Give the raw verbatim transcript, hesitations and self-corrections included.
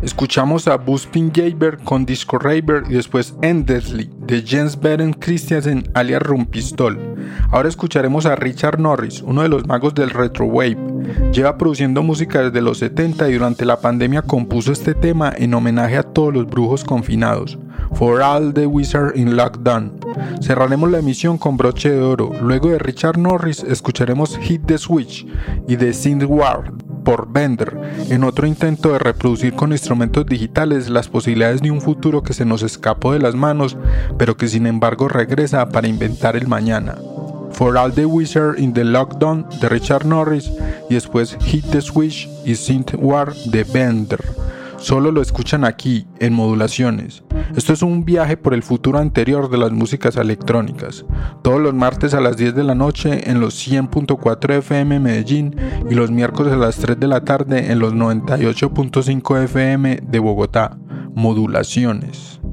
Escuchamos a Buspin Jaeber con Disco Raver y después Endlessly de Jens Beren Christiansen alias Rumpistol. Ahora escucharemos a Richard Norris, uno de los magos del retrowave. Lleva produciendo música desde los setenta y durante la pandemia compuso este tema en homenaje a todos los brujos confinados. For All the Wizards in Lockdown. Cerraremos la emisión con broche de oro. Luego de Richard Norris escucharemos Hit the Switch y The Synth War por Bender, en otro intento de reproducir con instrumentos digitales las posibilidades de un futuro que se nos escapó de las manos, pero que sin embargo regresa para inventar el mañana. For All the Wizards in the Lockdown de Richard Norris y después Hit the Switch y Synth War de Bender. Solo lo escuchan aquí, en Modulaciones. Esto es un viaje por el futuro anterior de las músicas electrónicas. Todos los martes a las diez de la noche en los cien punto cuatro F M Medellín y los miércoles a las tres de la tarde en los noventa y ocho punto cinco F M de Bogotá. Modulaciones.